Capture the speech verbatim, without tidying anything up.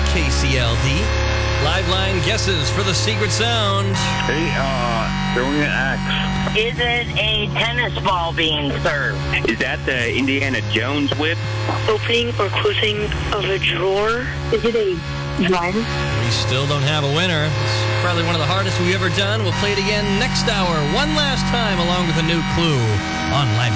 K C L D. Live line guesses for the secret sound. Hey, uh, throwing an axe. Is it a tennis ball being served? Is that the Indiana Jones whip? Opening or closing of a drawer. Is it a driver? We still don't have a winner. It's probably one of the hardest we've ever done. We'll play it again next hour, one last time, along with a new clue on Live